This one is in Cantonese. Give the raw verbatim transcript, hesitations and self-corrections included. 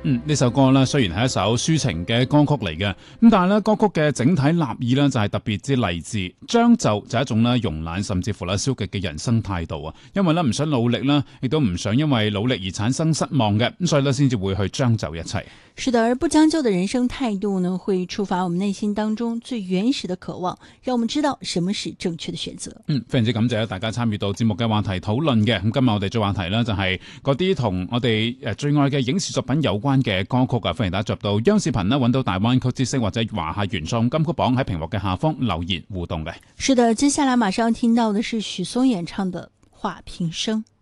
嗯，呢首歌呢，雖然係一首抒情嘅歌曲嚟嘅，咁但係咧歌曲嘅整體立意呢，就係特別之勵志，將就就係一種咧慵懶甚至乎咧消極嘅人生態度啊。因為咧唔想努力啦，亦都唔想因為努力而產生失望嘅，咁所以咧先至會去將就一切。 是的，而不將就的人生態度呢，會觸發我們內心當中最原始的渴望，讓我們知道什麼是正確的選擇。 嗯，非常之感謝大家參與到節目嘅話題討論嘅。咁今日我哋做話題呢，就係嗰啲同我哋誒最愛嘅影視作品有關嘅歌曲啊，歡迎大家入到央視頻呢，揾到大灣區之聲或者華夏原創金曲榜，喺屏幕嘅下方留言互動嘅。 是的，接下來馬上聽到的是許嵩演唱的《畫平生》。